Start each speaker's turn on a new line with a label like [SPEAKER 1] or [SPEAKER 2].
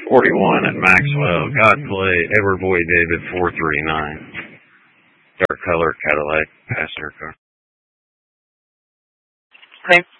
[SPEAKER 1] 41 at Maxwell. Godplay, Edward Boy David 439. Dark color Cadillac passenger car.
[SPEAKER 2] Okay.